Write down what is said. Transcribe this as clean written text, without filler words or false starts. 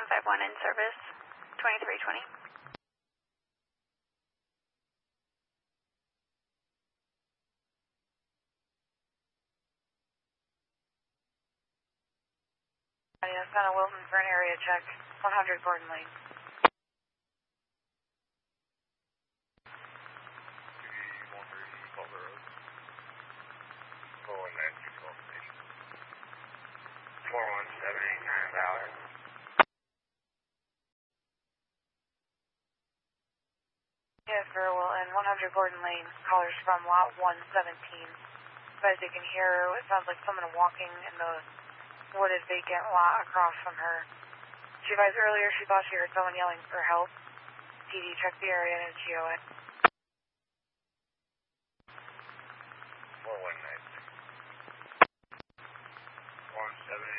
451 in service, 2320. Santa Wilson for an area check, 100 Gordon Lane. Boulder Road. 419 Station. 41789 Valor. Yes, very well, and 100 Gordon Lane, callers from lot 117. As you can hear, it sounds like someone walking in the wooded vacant lot across from her. She advised earlier she thought she heard someone yelling for help. PD checked the area and it's GOA. 4196. 178.